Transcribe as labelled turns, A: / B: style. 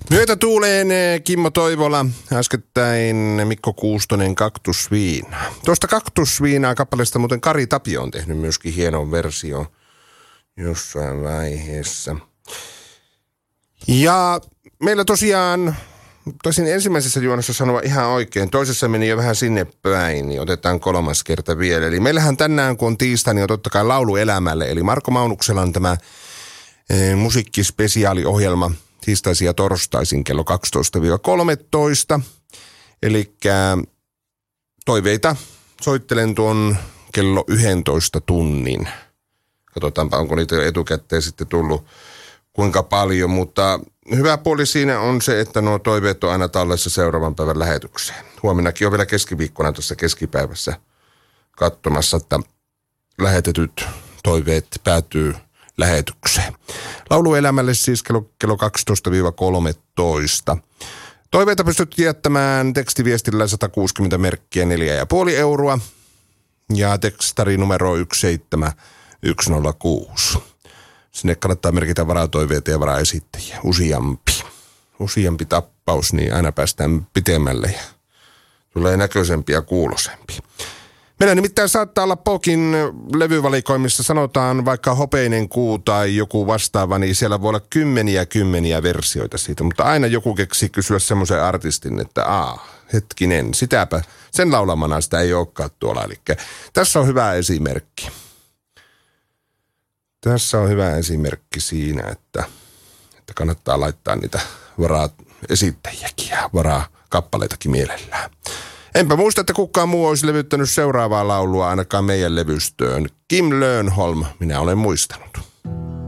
A: Myötä tuuleen Kimmo Toivola, äskettäin Mikko Kuustonen Kaktusviinaa. Tuosta Kaktusviinaa kappaleesta muuten Kari Tapio on tehnyt myöskin hienon versio jossain vaiheessa. Ja meillä tosiaan, taisin ensimmäisessä juonnossa sanoa ihan oikein, toisessa meni jo vähän sinne päin, niin otetaan kolmas kerta vielä. Eli meillähän tänään, kun on tiistai, niin on totta kai Laulu elämälle, eli Marko Maunuksella on tämä musiikkispesiaaliohjelma tiistaisin ja torstaisin kello 12-13. Eli toiveita soittelen tuon kello 11 tunnin. Katsotaanpa, onko niitä etukäteen sitten tullut kuinka paljon, mutta hyvä puoli siinä on se, että nuo toiveet on aina tallessa seuraavan päivän lähetykseen. Huomennakin on vielä keskiviikkona tuossa keskipäivässä katsomassa, että lähetetyt toiveet päätyy lähetykseen. Lauluelämälle siis kello 12-13. Toiveita pystyt jättämään tekstiviestillä 160 merkkiä 4,5 euroa ja tekstari numero 17106. Sinne kannattaa merkitä varatoiveita ja varaesittäjiä. Useampi tappaus, niin aina päästään pitemmälle ja tulee näköisempi ja kuulosempi. Meillä nimittäin saattaa olla Pokin levyvalikoimissa, sanotaan vaikka Hopeinen kuu tai joku vastaava, niin siellä voi olla kymmeniä versioita siitä. Mutta aina joku keksii kysyä semmoisen artistin, että hetkinen, sitäpä, sen laulamana sitä ei olekaan tuolla. Eli tässä on hyvä esimerkki. Tässä on hyvä esimerkki siinä, että kannattaa laittaa niitä varaesittäjiäkin ja varakappaleitakin mielellään. Enpä muista, että kukaan muu olisi levyttänyt seuraavaa laulua ainakaan meidän levystöön. Kim Löönholm, minä olen muistanut.